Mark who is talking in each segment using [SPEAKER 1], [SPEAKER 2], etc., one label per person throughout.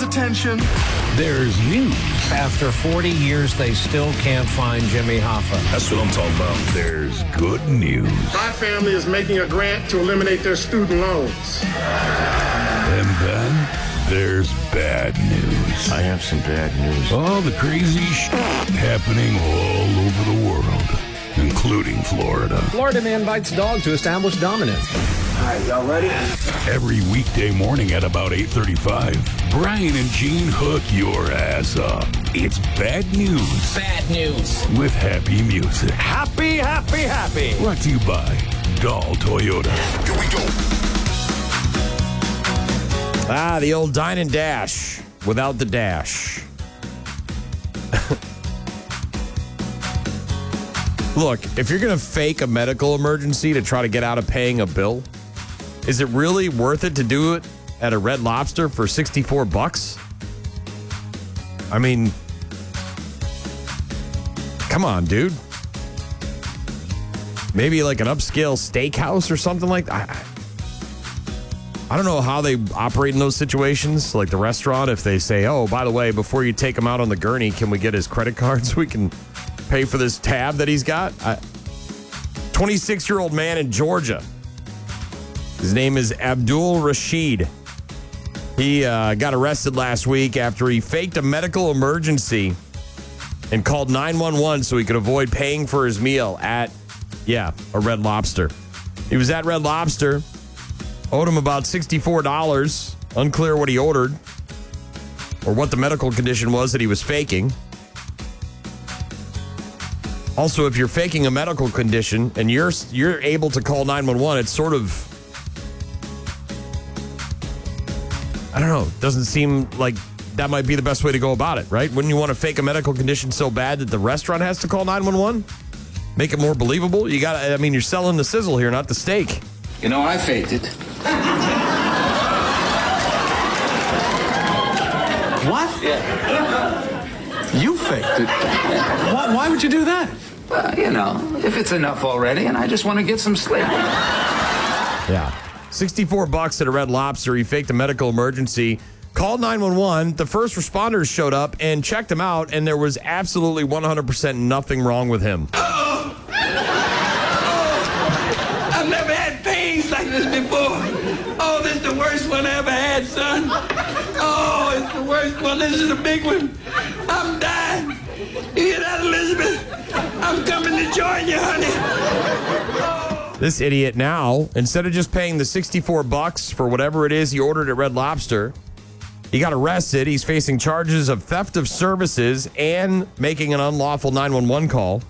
[SPEAKER 1] everyone's attention.
[SPEAKER 2] There's news.
[SPEAKER 3] After 40 years, they still can't find Jimmy Hoffa.
[SPEAKER 2] That's what I'm talking about. There's good news.
[SPEAKER 4] My family is making a grant to eliminate their student loans.
[SPEAKER 2] And then there's bad news.
[SPEAKER 5] I have some bad news.
[SPEAKER 2] All the crazy happening all over the world, including Florida.
[SPEAKER 3] Florida man bites dog to establish dominance.
[SPEAKER 5] All right, y'all ready?
[SPEAKER 2] Every weekday morning at about 8:35, Brian and Gene hook your ass up. It's bad news.
[SPEAKER 3] Bad news.
[SPEAKER 2] With happy music.
[SPEAKER 3] Happy, happy, happy.
[SPEAKER 2] Brought to you by Dahl Toyota.
[SPEAKER 1] Here we go.
[SPEAKER 6] The old dine and dash without the dash. Look, if you're going to fake a medical emergency to try to get out of paying a bill, is it really worth it to do it at a Red Lobster for $64? I mean, come on, dude. Maybe like an upscale steakhouse or something like that. I don't know how they operate in those situations, like the restaurant, if they say, oh, by the way, before you take him out on the gurney, can we get his credit card so we can pay for this tab that he's got? 26-year-old man in Georgia. His name is Abdul Rashid. He got arrested last week after he faked a medical emergency and called 911 so he could avoid paying for his meal at, a Red Lobster. He was at Red Lobster, owed him about $64. Unclear what he ordered or what the medical condition was that he was faking. Also, if you're faking a medical condition and you're able to call 911, it's sort of, I don't know, doesn't seem like that might be the best way to go about it, right? Wouldn't you want to fake a medical condition so bad that the restaurant has to call 911? Make it more believable? You're selling the sizzle here, not the steak.
[SPEAKER 7] You know, I faked it.
[SPEAKER 1] What?
[SPEAKER 7] Yeah.
[SPEAKER 1] You faked it. Why would you do that?
[SPEAKER 7] Well, if it's enough already, and I just want to get some sleep.
[SPEAKER 6] Yeah. $64 at a Red Lobster. He faked a medical emergency, called 911. The first responders showed up and checked him out, and there was absolutely 100% nothing wrong with him.
[SPEAKER 8] I've never had pains like this before. Oh, this is the worst one I ever had, son. Oh, it's the worst one. This is a big one. I'm dying. You hear that, Elizabeth? I'm coming to join you, honey. Oh.
[SPEAKER 6] This idiot now, instead of just paying the $64 for whatever it is he ordered at Red Lobster, he got arrested. He's facing charges of theft of services and making an unlawful 911 call.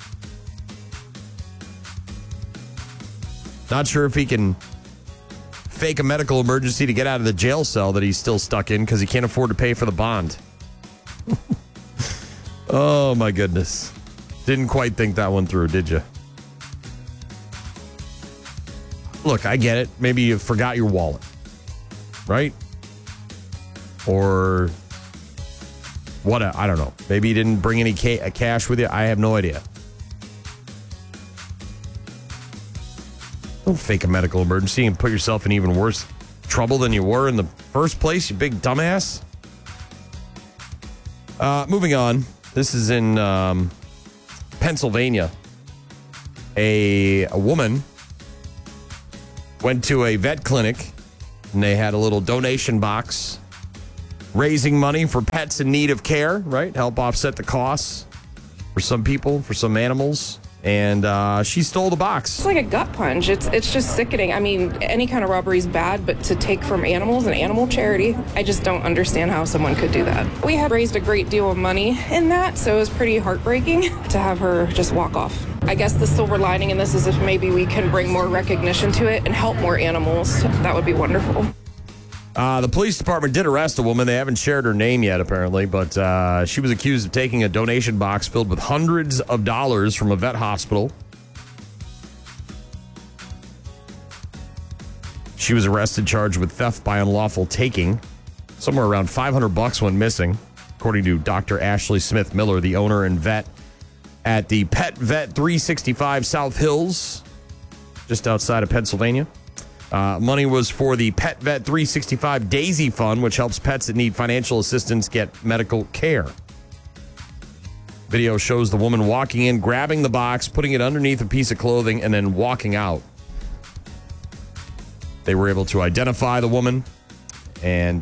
[SPEAKER 6] Not sure if he can fake a medical emergency to get out of the jail cell that he's still stuck in because he can't afford to pay for the bond. Oh, my goodness. Didn't quite think that one through, did you? Look, I get it. Maybe you forgot your wallet, right? Or what? I don't know. Maybe you didn't bring any cash with you. I have no idea. Don't fake a medical emergency and put yourself in even worse trouble than you were in the first place, you big dumbass. Moving on. This is in Pennsylvania. A woman went to a vet clinic and they had a little donation box raising money for pets in need of care, right? Help offset the costs for some people, for some animals. And she stole the box.
[SPEAKER 9] It's like a gut punch. It's just sickening. I mean, any kind of robbery is bad, but to take from animals and animal charity, I just don't understand how someone could do that. We had raised a great deal of money in that, so it was pretty heartbreaking to have her just walk off. I guess the silver lining in this is if maybe we can bring more recognition to it and help more animals. That would be wonderful.
[SPEAKER 6] The police department did arrest a woman. They haven't shared her name yet, apparently, but she was accused of taking a donation box filled with hundreds of dollars from a vet hospital. She was arrested, charged with theft by unlawful taking. Somewhere around $500 went missing, according to Dr. Ashley Smith Miller, the owner and vet at the Pet Vet 365 South Hills, just outside of Pennsylvania. Money was for the Pet Vet 365 Daisy Fund, which helps pets that need financial assistance get medical care. Video shows the woman walking in, grabbing the box, putting it underneath a piece of clothing, and then walking out. They were able to identify the woman, and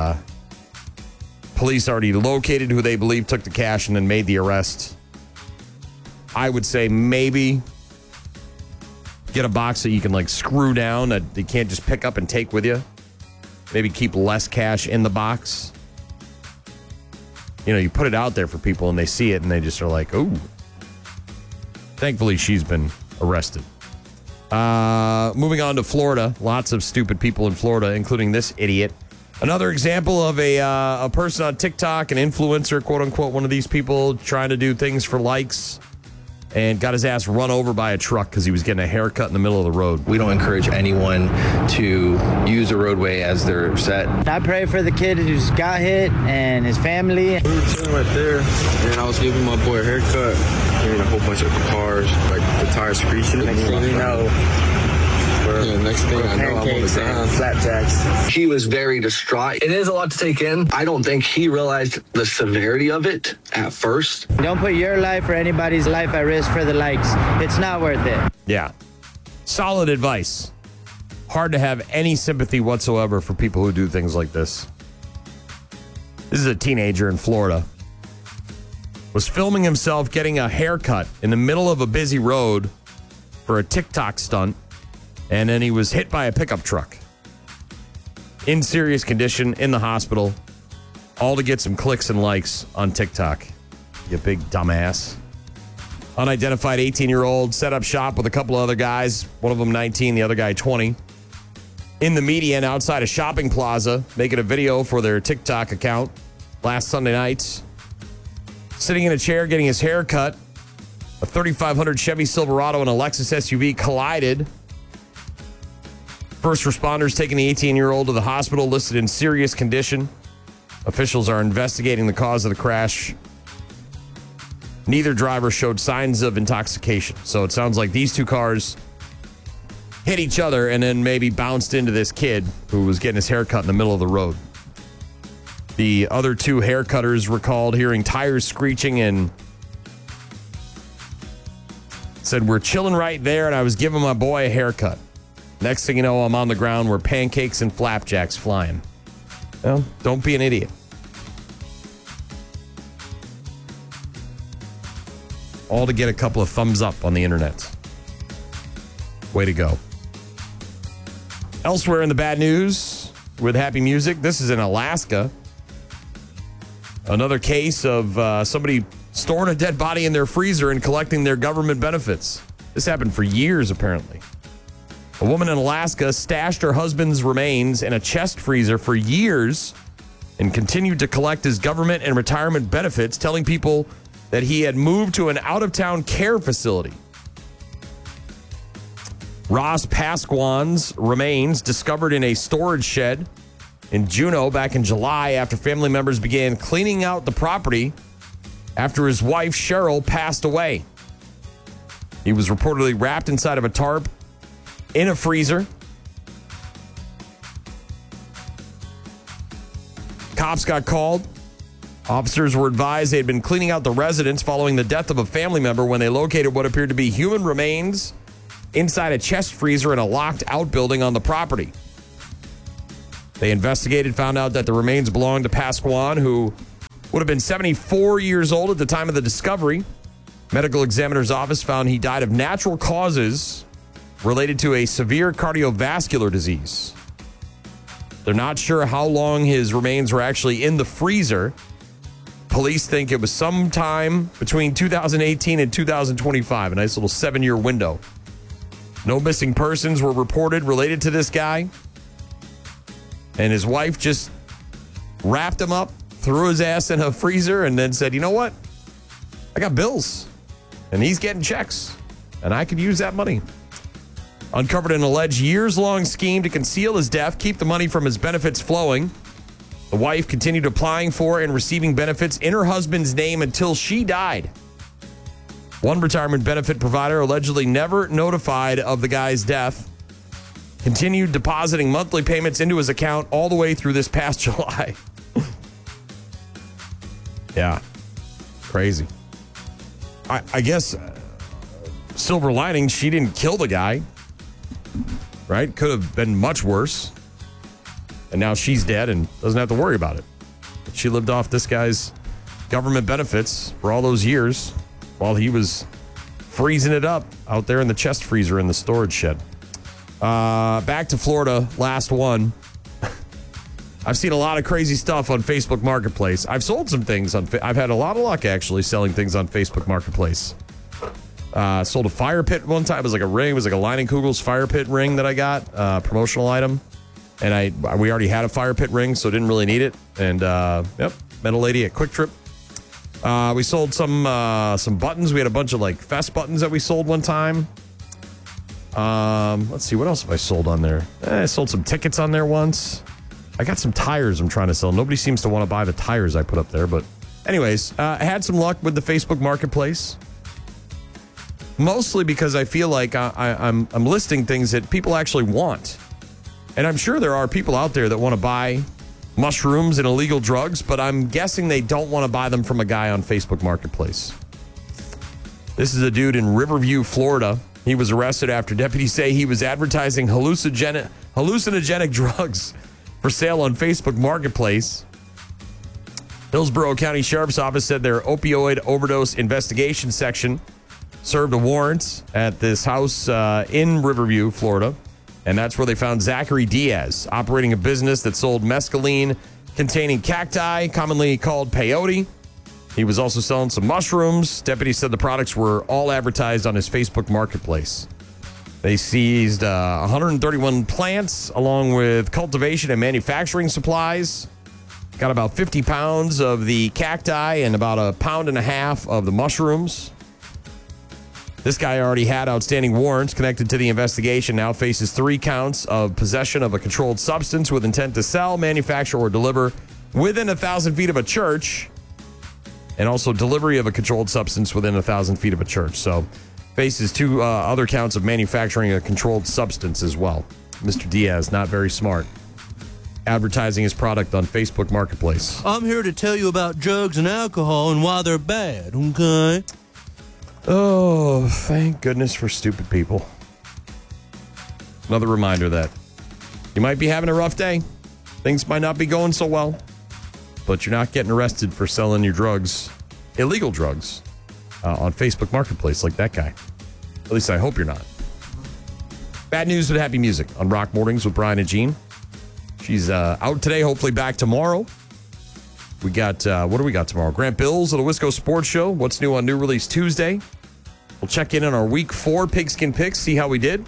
[SPEAKER 6] police already located who they believe took the cash and then made the arrest. I would say maybe get a box that you can like screw down that you can't just pick up and take with you. Maybe keep less cash in the box. You know, you put it out there for people and they see it and they just are like, ooh. Thankfully, she's been arrested. Moving on to Florida. Lots of stupid people in Florida, including this idiot. Another example of a person on TikTok, an influencer, quote unquote, one of these people trying to do things for likes, and got his ass run over by a truck because he was getting a haircut in the middle of the road.
[SPEAKER 10] We don't encourage anyone to use a roadway as their set.
[SPEAKER 11] I pray for the kid who's got hit and his family.
[SPEAKER 5] We were chilling right there, and I was giving my boy a haircut. Hearing a whole bunch of cars, like the tires screeching.
[SPEAKER 11] Next thing you know,
[SPEAKER 5] next thing I know, I'm on the ground.
[SPEAKER 11] Flapjacks.
[SPEAKER 12] He was very distraught. It is a lot to take in. I don't think he realized the severity of it at first.
[SPEAKER 11] Don't put your life or anybody's life at risk for the likes. It's not worth it.
[SPEAKER 6] Yeah. Solid advice. Hard to have any sympathy whatsoever for people who do things like this. This is a teenager in Florida. Was filming himself getting a haircut in the middle of a busy road for a TikTok stunt, and then he was hit by a pickup truck. In serious condition, in the hospital, all to get some clicks and likes on TikTok. You big dumbass. Unidentified 18-year-old set up shop with a couple of other guys, one of them 19, the other guy 20, in the median outside a shopping plaza, making a video for their TikTok account last Sunday night. Sitting in a chair getting his hair cut, a 3500 Chevy Silverado and a Lexus SUV collided. First responders taking the 18-year-old to the hospital, listed in serious condition. Officials are investigating the cause of the crash. Neither driver showed signs of intoxication. So it sounds like these two cars hit each other and then maybe bounced into this kid who was getting his hair cut in the middle of the road. The other two haircutters recalled hearing tires screeching and said, "We're chilling right there, and I was giving my boy a haircut. Next thing you know, I'm on the ground where pancakes and flapjacks flying." Well, don't be an idiot. All to get a couple of thumbs up on the internet. Way to go. Elsewhere in the bad news with happy music, this is in Alaska. Another case of somebody storing a dead body in their freezer and collecting their government benefits. This happened for years, apparently. A woman in Alaska stashed her husband's remains in a chest freezer for years and continued to collect his government and retirement benefits, telling people that he had moved to an out-of-town care facility. Ross Pasquan's remains discovered in a storage shed in Juneau back in July after family members began cleaning out the property after his wife, Cheryl, passed away. He was reportedly wrapped inside of a tarp in a freezer. Cops got called. Officers were advised they had been cleaning out the residence following the death of a family member when they located what appeared to be human remains inside a chest freezer in a locked outbuilding on the property. They investigated, found out that the remains belonged to Pasquan, who would have been 74 years old at the time of the discovery. Medical examiner's office found he died of natural causes related to a severe cardiovascular disease. They're not sure how long his remains were actually in the freezer. Police think it was sometime between 2018 and 2025, a nice little 7-year window. No missing persons were reported related to this guy. And his wife just wrapped him up, threw his ass in a freezer, and then said, "You know what? I got bills, and he's getting checks, and I could use that money." Uncovered an alleged years-long scheme to conceal his death, keep the money from his benefits flowing. The wife continued applying for and receiving benefits in her husband's name until she died. One retirement benefit provider allegedly never notified of the guy's death. continued depositing monthly payments into his account all the way through this past July. Yeah. Crazy. I guess silver lining, she didn't kill the guy. Right? Could have been much worse. And now she's dead and doesn't have to worry about it. But she lived off this guy's government benefits for all those years while he was freezing it up out there in the chest freezer in the storage shed. Back to Florida, last one. I've seen a lot of crazy stuff on Facebook Marketplace. I've sold some things I've had a lot of luck actually selling things on Facebook Marketplace. Sold a fire pit one time. It was like a ring. It was like a Leinenkugels fire pit ring that I got, promotional item. And we already had a fire pit ring, so didn't really need it. And met a lady at Quick Trip. We sold some buttons. We had a bunch of like fest buttons that we sold one time. Let's see, what else have I sold on there? I sold some tickets on there once. I got some tires I'm trying to sell. Nobody seems to want to buy the tires I put up there. But anyways, I had some luck with the Facebook Marketplace. Mostly because I feel like I'm listing things that people actually want. And I'm sure there are people out there that want to buy mushrooms and illegal drugs, but I'm guessing they don't want to buy them from a guy on Facebook Marketplace. This is a dude in Riverview, Florida. He was arrested after deputies say he was advertising hallucinogenic drugs for sale on Facebook Marketplace. Hillsborough County Sheriff's Office said their opioid overdose investigation section served a warrant at this house in Riverview, Florida. And that's where they found Zachary Diaz operating a business that sold mescaline containing cacti, commonly called peyote. He was also selling some mushrooms. Deputies said the products were all advertised on his Facebook Marketplace. They seized 131 plants along with cultivation and manufacturing supplies. Got about 50 pounds of the cacti and about 1.5 pounds of the mushrooms. This guy already had outstanding warrants connected to the investigation, now faces 3 counts of possession of a controlled substance with intent to sell, manufacture, or deliver within 1,000 feet of a church, and also delivery of a controlled substance within 1,000 feet of a church. So faces 2 other counts of manufacturing a controlled substance as well. Mr. Diaz, not very smart. Advertising his product on Facebook Marketplace.
[SPEAKER 13] I'm here to tell you about drugs and alcohol and why they're bad, okay?
[SPEAKER 6] Oh, thank goodness for stupid people. Another reminder that you might be having a rough day. Things might not be going so well, but you're not getting arrested for selling your drugs, illegal drugs, on Facebook Marketplace like that guy. At least I hope you're not. Bad news with happy music on Rock Mornings with Brian and Gene. She's out today, hopefully back tomorrow. We got, what do we got tomorrow? Grant Bills at the Wisco Sports Show. What's new on New Release Tuesday? We'll check in on our Week 4 Pigskin Picks, see how we did.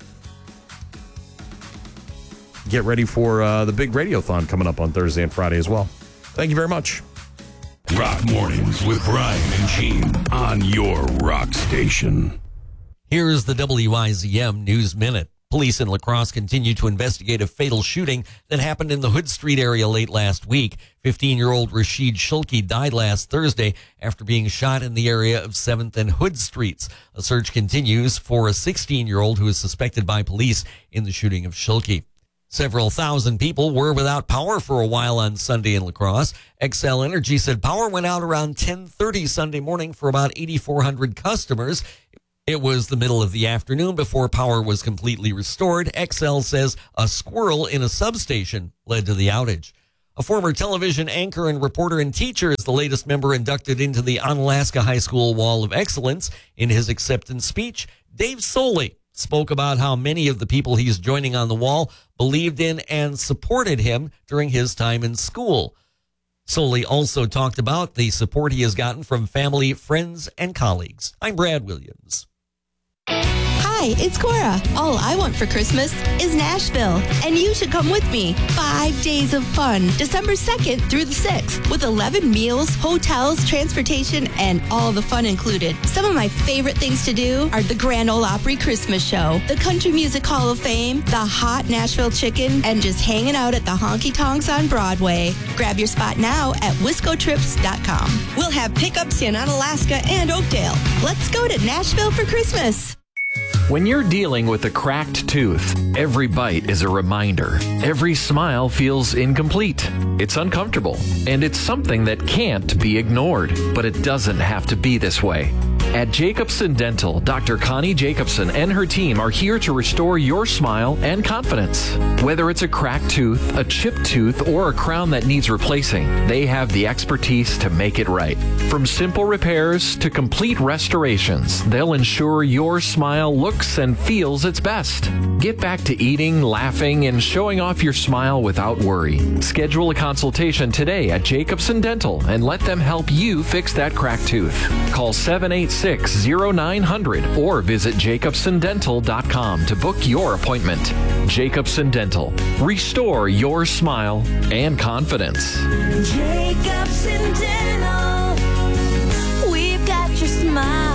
[SPEAKER 6] Get ready for the big Radiothon coming up on Thursday and Friday as well. Thank you very much.
[SPEAKER 2] Rock Mornings with Brian and Gene on your rock station.
[SPEAKER 14] Here's the WIZM News Minute. Police in La Crosse continue to investigate a fatal shooting that happened in the Hood Street area late last week. 15-year-old Rashid Shulki died last Thursday after being shot in the area of 7th and Hood Streets. A search continues for a 16-year-old who is suspected by police in the shooting of Shulki. Several thousand people were without power for a while on Sunday in La Crosse. Xcel Energy said power went out around 10:30 Sunday morning for about 8,400 customers. It was the middle of the afternoon before power was completely restored. Xcel says a squirrel in a substation led to the outage. A former television anchor and reporter and teacher is the latest member inducted into the Onalaska High School Wall of Excellence. In his acceptance speech, Dave Soley spoke about how many of the people he's joining on the wall believed in and supported him during his time in school. Soley also talked about the support he has gotten from family, friends, and colleagues. I'm Brad Williams.
[SPEAKER 15] Hi, it's Cora. All I want for Christmas is Nashville, and you should come with me. 5 days of fun, December 2nd through the 6th, with 11 meals, hotels, transportation, and all the fun included. Some of my favorite things to do are the Grand Ole Opry Christmas Show, the Country Music Hall of Fame, the hot Nashville chicken, and just hanging out at the honky tonks on Broadway. Grab your spot now at WiscoTrips.com. We'll have pickups in Onalaska and Oakdale. Let's go to Nashville for Christmas.
[SPEAKER 16] When you're dealing with a cracked tooth, every bite is a reminder. Every smile feels incomplete. It's uncomfortable, and it's something that can't be ignored. But it doesn't have to be this way. At Jacobson Dental, Dr. Connie Jacobson and her team are here to restore your smile and confidence. Whether it's a cracked tooth, a chipped tooth, or a crown that needs replacing, they have the expertise to make it right. From simple repairs to complete restorations, they'll ensure your smile looks and feels its best. Get back to eating, laughing, and showing off your smile without worry. Schedule a consultation today at Jacobson Dental and let them help you fix that cracked tooth. Call 786-0900 or visit jacobsondental.com to book your appointment. Jacobson Dental. Restore your smile and confidence.
[SPEAKER 17] Jacobson Dental. We've got your smile.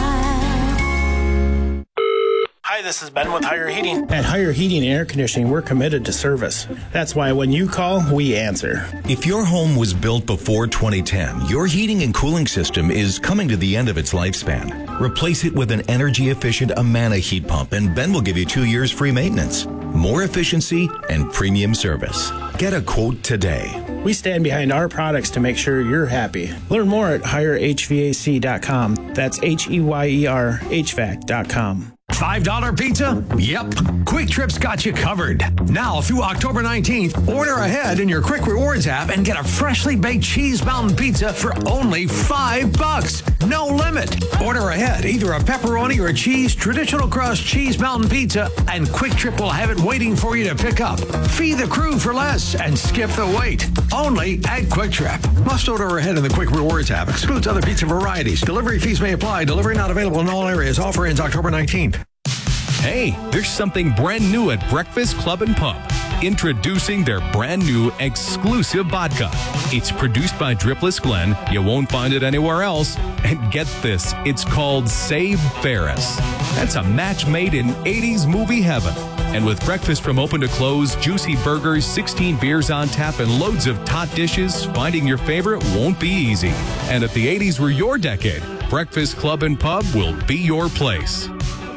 [SPEAKER 18] Hi, this is Ben with Higher Heating.
[SPEAKER 19] At Higher Heating and Air Conditioning, we're committed to service. That's why when you call, we answer.
[SPEAKER 20] If your home was built before 2010, your heating and cooling system is coming to the end of its lifespan. Replace it with an energy-efficient Amana heat pump, and Ben will give you 2 years free maintenance, more efficiency, and premium service. Get a quote today.
[SPEAKER 19] We stand behind our products to make sure you're happy. Learn more at HireHVAC.com. That's HEYER HVAC.com.
[SPEAKER 21] $5 pizza? Yep. Quick Trip's got you covered. Now through October 19th, order ahead in your Quick Rewards app and get a freshly baked Cheese Mountain Pizza for only $5. No limit. Order ahead, either a pepperoni or a cheese traditional crust Cheese Mountain Pizza, and Quick Trip will have it waiting for you to pick up. Feed the crew for less and skip the wait. Only at Quick Trip. Must order ahead in the Quick Rewards app. Excludes other pizza varieties. Delivery fees may apply. Delivery not available in all areas. Offer ends October 19th.
[SPEAKER 22] Hey, there's something brand new at Breakfast Club and Pub. Introducing their brand new exclusive vodka. It's produced by Dripless Glen. You won't find it anywhere else. And get this, it's called Save Ferris. That's a match made in 80s movie heaven. And with breakfast from open to close, juicy burgers, 16 beers on tap, and loads of tot dishes, finding your favorite won't be easy. And if the 80s were your decade, Breakfast Club and Pub will be your place.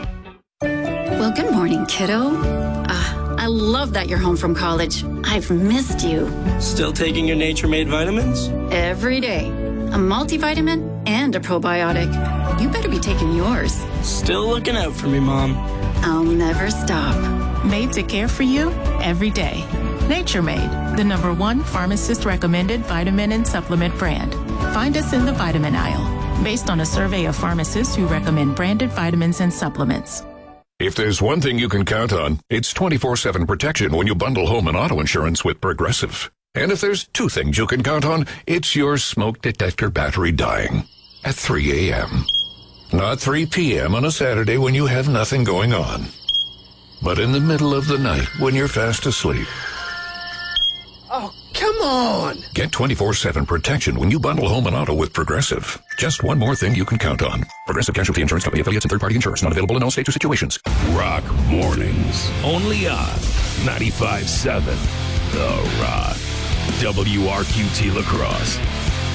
[SPEAKER 23] Well, good morning, kiddo. I love that you're home from college. I've missed you.
[SPEAKER 18] Still taking your Nature Made vitamins?
[SPEAKER 23] Every day. A multivitamin and a probiotic. You better be taking yours.
[SPEAKER 18] Still looking out for me, Mom.
[SPEAKER 23] I'll never stop.
[SPEAKER 24] Made to care for you every day. Nature Made, the #1 pharmacist-recommended vitamin and supplement brand. Find us in the vitamin aisle, based on a survey of pharmacists who recommend branded vitamins and supplements.
[SPEAKER 2] If there's one thing you can count on, it's 24/7 protection when you bundle home and auto insurance with Progressive. And if there's two things you can count on, it's your smoke detector battery dying at 3 a.m. Not 3 p.m. on a Saturday when you have nothing going on, but in the middle of the night when you're fast asleep.
[SPEAKER 25] Oh, come on!
[SPEAKER 2] Get 24/7 protection when you bundle home and auto with Progressive. Just one more thing you can count on. Progressive Casualty Insurance Company affiliates and third-party insurers. Not available in all states or situations. Rock Mornings. Only on 95.7 The Rock. WRQT La Crosse.